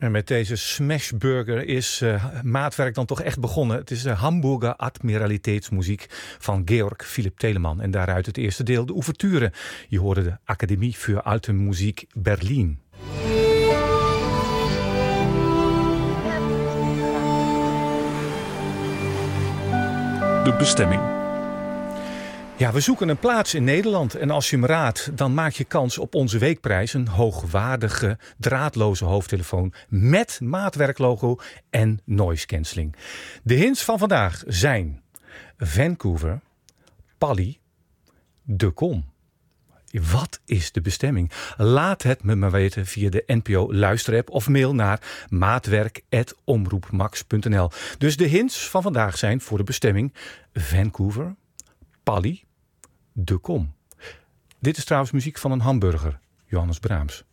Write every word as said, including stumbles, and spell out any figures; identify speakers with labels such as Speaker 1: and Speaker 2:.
Speaker 1: En met deze smashburger is uh, maatwerk dan toch echt begonnen. Het is de Hamburger Admiralitätsmuziek van Georg Philipp Telemann. En daaruit het eerste deel, de ouverture. Je hoorde de Academie für Alte Musik Berlin.
Speaker 2: De bestemming.
Speaker 1: Ja, we zoeken een plaats in Nederland en als je hem raadt, dan maak je kans op onze weekprijs. Een hoogwaardige, draadloze hoofdtelefoon met maatwerklogo en noise cancelling. De hints van vandaag zijn Vancouver, Pali, De Kom. Wat is de bestemming? Laat het me maar weten via de N P O luisterapp of mail naar maatwerk apenstaartje omroepmax punt n l. Dus de hints van vandaag zijn voor de bestemming Vancouver, Pali, De Kom. Dit is trouwens muziek van een hamburger, Johannes Brahms.